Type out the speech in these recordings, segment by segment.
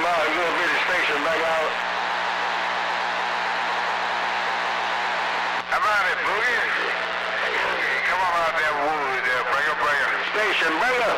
my little bitty station back out. How about it, Boogie? Come on out there, Wood there. Bring her. Station, bring her.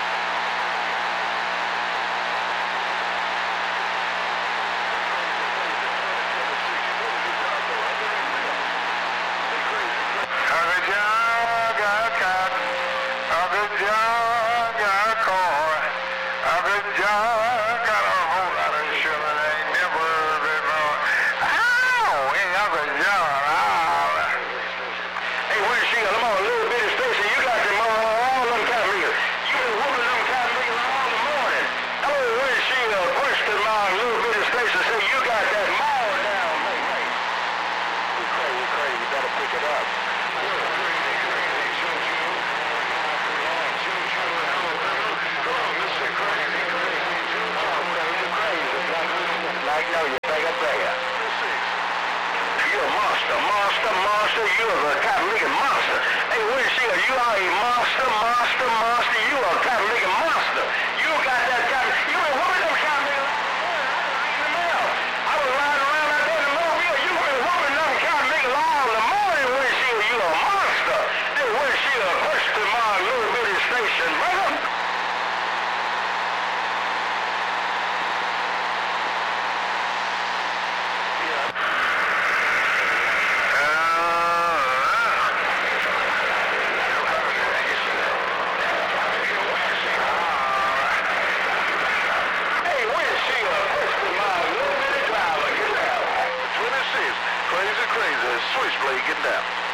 Uncle John got cotton. Uncle John got corn. Uncle John got a whole lot of sugar. Ain't never been more. Ow! Hey, Uncle John. Ow. Hey, where's she? Come on, little bitty station. You got them all them cat niggas. You been whooping them cat niggas all the morning. Oh, where's she? Question my little bitty station. Say you got that mall down. Hey. You crazy. You better pick it up. No, you take a prayer. You're a monster. You're a Catholic monster. Hey, where is she? You are a monster. You are a Catholic monster. You got that Catholic. You been whooping them Catholic. I was riding around out there in the mobile. You been whooping them Catholic all the morning. Where is she? You a monster. Hey, where is she? Question my little bitty station, brother. Crazy. Switchblade, get down.